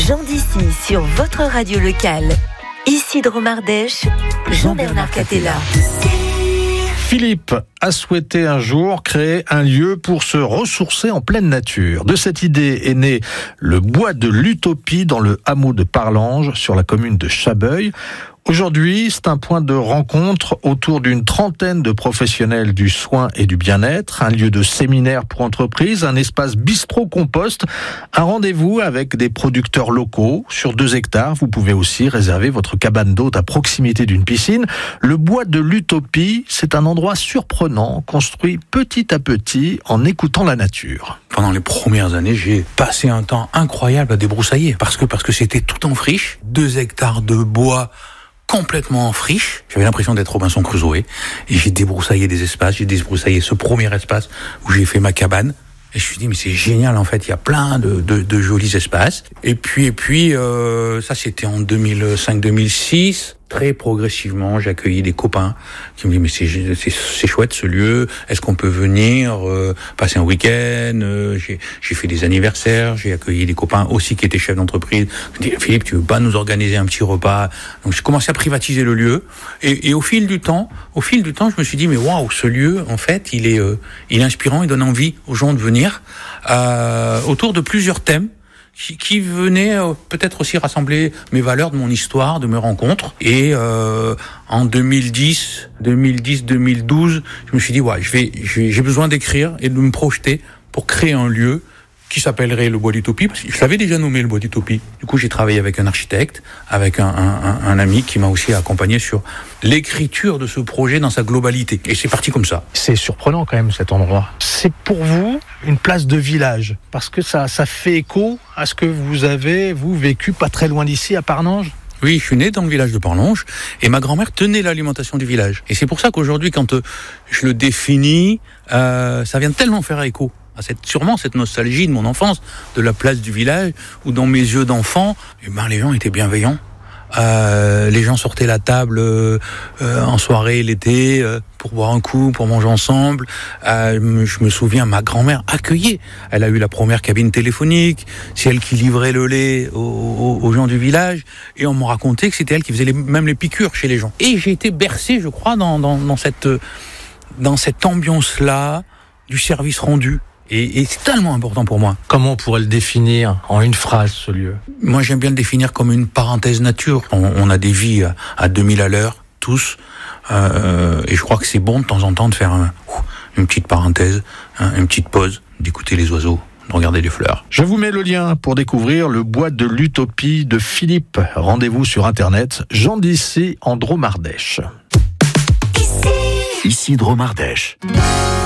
Jean d'Issy sur votre radio locale. Ici Dromardèche, Jean-Bernard Catella. Philippe a souhaité un jour créer un lieu pour se ressourcer en pleine nature. De cette idée est né le bois de l'Utopie dans le hameau de Parlange, sur la commune de Chabeuil. Aujourd'hui, c'est un point de rencontre autour d'une trentaine de professionnels du soin et du bien-être, un lieu de séminaire pour entreprises, un espace bistrot-compost, un rendez-vous avec des producteurs locaux. Sur 2 hectares, vous pouvez aussi réserver votre cabane d'hôte à proximité d'une piscine. Le bois de l'Utopie, c'est un endroit surprenant, construit petit à petit en écoutant la nature. Pendant les premières années, j'ai passé un temps incroyable à débroussailler parce que c'était tout en friche, 2 hectares de bois complètement en friche. J'avais l'impression d'être Robinson Crusoe et j'ai débroussaillé des espaces. J'ai débroussaillé ce premier espace où j'ai fait ma cabane. Et je me suis dit, mais c'est génial, en fait, il y a plein de jolis espaces. Et puis, ça c'était en 2005-2006. Très progressivement, j'ai accueilli des copains qui me disent, mais c'est chouette ce lieu, est-ce qu'on peut venir passer un week-end? J'ai fait des anniversaires, j'ai accueilli des copains aussi qui étaient chefs d'entreprise. Je me dis, Philippe, tu veux pas nous organiser un petit repas? Donc j'ai commencé à privatiser le lieu. Et au fil du temps, je me suis dit, mais waouh, ce lieu, en fait, il est inspirant, il donne envie aux gens de venir autour de plusieurs thèmes qui venait peut-être aussi rassembler mes valeurs, de mon histoire, de mes rencontres. Et en 2010-2012, je me suis dit, ouais, j'ai besoin d'écrire et de me projeter pour créer un lieu qui s'appellerait le Bois d'Utopie, parce que je l'avais déjà nommé le Bois d'Utopie. Du coup, j'ai travaillé avec un architecte, avec un ami qui m'a aussi accompagné sur l'écriture de ce projet dans sa globalité. Et c'est parti comme ça. C'est surprenant quand même cet endroit. C'est pour vous une place de village, parce que ça fait écho à ce que vous avez, vécu pas très loin d'ici, à Parlange. Oui, je suis né dans le village de Parlange et ma grand-mère tenait l'alimentation du village. Et c'est pour ça qu'aujourd'hui, quand je le définis, ça vient tellement faire écho à sûrement cette nostalgie de mon enfance, de la place du village, où dans mes yeux d'enfant, les gens étaient bienveillants. Les gens sortaient la table en soirée l'été pour boire un coup, pour manger ensemble. Je me souviens, ma grand-mère accueillait. Elle a eu la première cabine téléphonique, c'est elle qui livrait le lait aux gens du village, et on m'a raconté que c'était elle qui faisait même les piqûres chez les gens. Et j'ai été bercé, je crois, dans cette ambiance-là du service rendu. Et c'est tellement important pour moi. Comment on pourrait le définir en une phrase, ce lieu? Moi, j'aime bien le définir comme une parenthèse nature. On a des vies à 2000 à l'heure, tous. Et je crois que c'est bon de temps en temps de faire une petite parenthèse, une petite pause, d'écouter les oiseaux, de regarder les fleurs. Je vous mets le lien pour découvrir le bois de l'Utopie de Philippe. Rendez-vous sur Internet, Jean d'Issy en Dromardèche. Ici Dromardèche.